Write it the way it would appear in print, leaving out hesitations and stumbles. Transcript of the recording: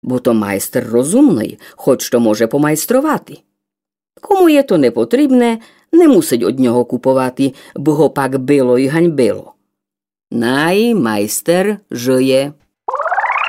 бо то майстер розумний, хоч то може помайструвати. Кому є то не потрібне, не мусить од нього купувати, бо го пак било і ганьбило. Най майстер жиє.